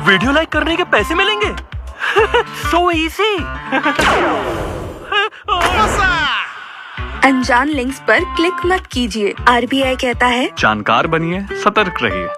Video like करने के पैसे मिलेंगे? So easy. अनजान लिंक्स पर क्लिक मत कीजिए। आरबीआई कहता है जानकार बनिए, सतर्क रहिए।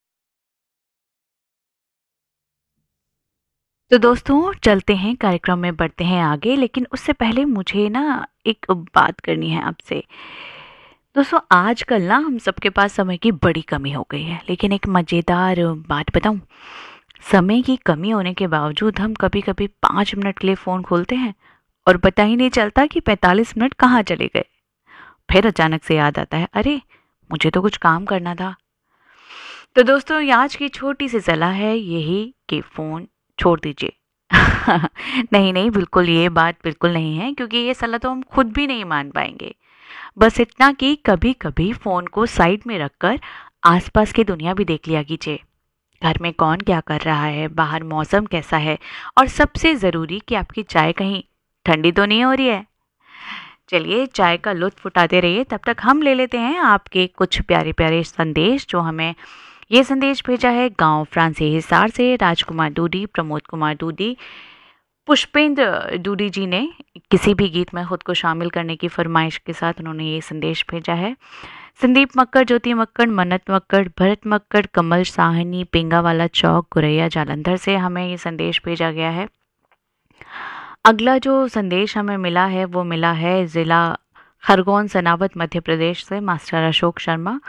तो दोस्तों चलते हैं, कार्यक्रम में बढ़ते हैं आगे, लेकिन उससे पहले मुझे ना एक बात करनी है आपसे। दोस्तों आजकल ना हम सबके पास समय की बड़ी कमी हो गई है, लेकिन एक मज़ेदार बात बताऊं, समय की कमी होने के बावजूद हम कभी कभी 5 मिनट के लिए फ़ोन खोलते हैं और पता ही नहीं चलता कि 45 मिनट कहाँ चले गए। फिर अचानक से याद आता है, अरे मुझे तो कुछ काम करना था। तो दोस्तों आज की छोटी सी सलाह है यही कि फ़ोन छोड़ दीजिए। नहीं नहीं, बिल्कुल ये बात बिल्कुल नहीं है, क्योंकि ये सलाह तो हम खुद भी नहीं मान पाएंगे। बस इतना कि कभी कभी फ़ोन को साइड में रखकर आसपास की दुनिया भी देख लिया कीजिए। घर में कौन क्या कर रहा है, बाहर मौसम कैसा है, और सबसे ज़रूरी कि आपकी चाय कहीं ठंडी तो नहीं हो रही है। चलिए चाय का लुत्फ उठाते रहिए, तब तक हम ले लेते हैं आपके कुछ प्यारे प्यारे संदेश। जो हमें ये संदेश भेजा है गांव फ्रांस से हिसार से राजकुमार डूडी, प्रमोद कुमार डूडी, पुष्पेंद्र डूडी जी ने किसी भी गीत में खुद को शामिल करने की फरमाइश के साथ उन्होंने ये संदेश भेजा है। संदीप मक्कड़, ज्योति मक्कड़, मन्नत मक्कड़, भरत मक्कड़, कमल साहनी, पिंगावाला चौक, गुरैया जालंधर से हमें ये संदेश भेजा गया है। अगला जो संदेश हमें मिला है वो मिला है ज़िला खरगोन सनावत मध्य प्रदेश से मास्टर अशोक शर्मा,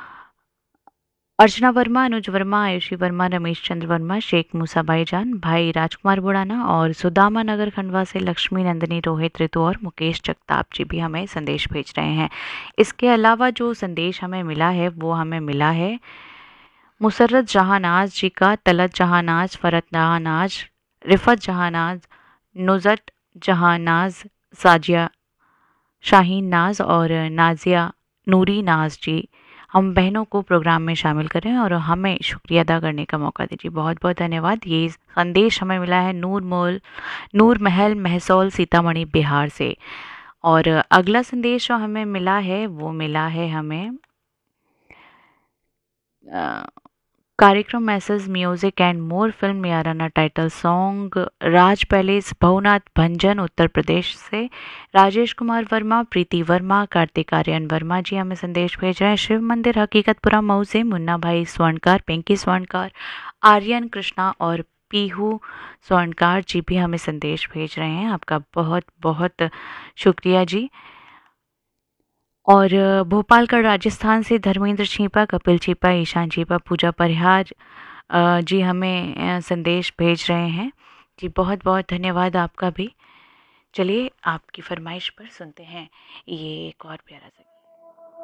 अर्चना वर्मा, अनुज वर्मा, आयुषी वर्मा, रमेश चंद्र वर्मा, शेख मूसा भाईजान, भाई राजकुमार बुढ़ाना और सुदामा नगर खंडवा से लक्ष्मी नंदिनी, रोहित, ऋतु और मुकेश जगताप जी भी हमें संदेश भेज रहे हैं। इसके अलावा जो संदेश हमें मिला है वो हमें मिला है मुसर्रत जहानाज जी का, तलत जहानाज, फरत जहानाज, रिफत जहानाज, नुज़त जहानाज, साजिया शाहीन नाज और नाजिया नूरी नाज जी हम बहनों को प्रोग्राम में शामिल करें और हमें शुक्रिया अदा करने का मौका दीजिए। बहुत बहुत धन्यवाद। ये संदेश हमें मिला है नूर महल महसौल सीतामढ़ी बिहार से। और अगला संदेश जो हमें मिला है वो मिला है हमें कार्यक्रम message music and more film Yaarana title song Raj palace Bhavnath भंजन Uttar Pradesh से राजेश कुमार वर्मा, प्रीति वर्मा, कार्तिक आर्यन वर्मा जी हमें संदेश भेज रहे हैं। शिव मंदिर हकीकतपुरा मऊ से मुन्ना भाई स्वर्णकार, पिंकी स्वर्णकार, आर्यन कृष्णा और पीहू स्वर्णकार जी भी हमें संदेश भेज रहे हैं। आपका बहुत बहुत शुक्रिया जी। और भोपालगढ़ राजस्थान से धर्मेंद्र छीपा, कपिल छीपा, ईशान छीपा, पूजा परिहार जी हमें संदेश भेज रहे हैं। जी बहुत बहुत धन्यवाद आपका भी। चलिए आपकी फरमाइश पर सुनते हैं ये एक और प्यारा सा